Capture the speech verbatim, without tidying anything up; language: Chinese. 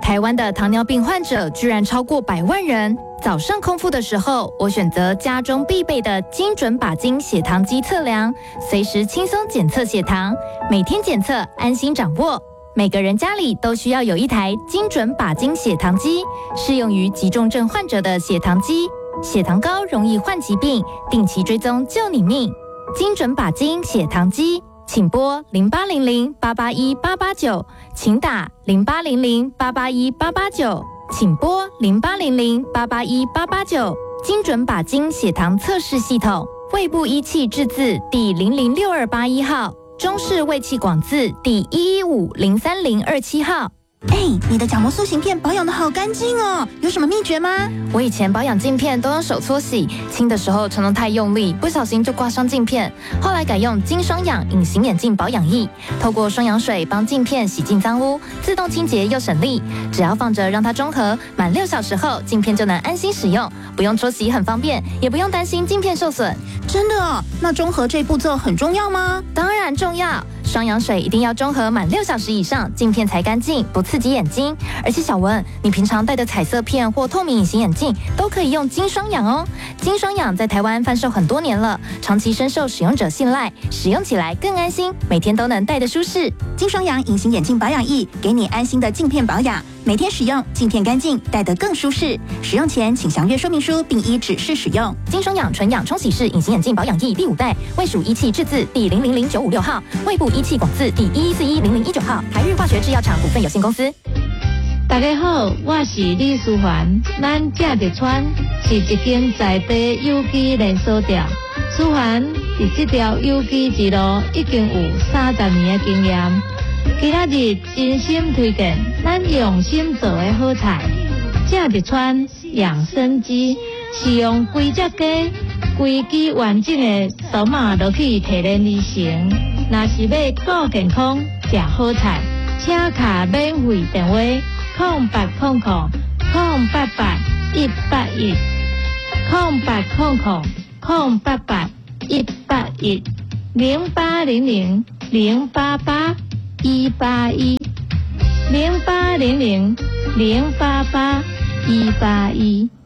台湾的糖尿病患者居然超过百万人。早上空腹的时候，我选择家中必备的精准把精血糖机测量，随时轻松检测血糖，每天检测，安心掌握。每个人家里都需要有一台精准把精血糖机，适用于急重症患者的血糖机。血糖高容易患疾病，定期追踪救你命。精准把精血糖机，请拨零八零零八八一八八九，请打零八零零八八一八八九，请拨零八零零八八一八八九。精准把精血糖测试系统，卫部医器制字第零零六二八一号，中式卫气广字第一一五零三零二七号。 哎，你的角膜塑形片保养得好干净哦，有什么秘诀吗？ 我以前保养镜片都用手搓洗，清的时候常常太用力，不小心就刮伤镜片。后来改用金双氧隐形眼镜保养液，透过双氧水帮镜片洗净脏污，自动清洁又省力。只要放着让它中和，满六小时后镜片就能安心使用，不用搓洗很方便，也不用担心镜片受损。 真的哦？那中和这步骤很重要吗？ 当然重要。双氧水一定要中和满六小时以上，镜片才干净，不刺激眼睛。而且小文，你平常戴的彩色片或透明隐形眼镜都可以用金双氧哦。金双氧在台湾贩售很多年了，长期深受使用者信赖，使用起来更安心，每天都能戴得舒适。 金双氧隐形眼镜保养液，给你安心的镜片保养，每天使用，镜片干净，戴得更舒适。使用前请详阅说明书，并依指示使用。 金双氧纯氧冲洗式隐形眼镜保养液第五代，卫属医器制字第零零零九五六号，卫部医器广字第一一四一零零一九号，台日化学制药厂股份有限公司。 大家好，我是李淑环，咱正直川是一间在地有机连锁店。淑环伫这条有机之路已经有三十年的经验。今仔日真心推荐咱用心做的好菜，正直川养生鸡是用规只鸡、规只完整的扫码落去提炼而成。若是要顾健康、食好菜，请卡免费电话。空八空空空八八一八一，空八空空空八八一八一，零八零零零八八一八一，零八零零零八八一八一。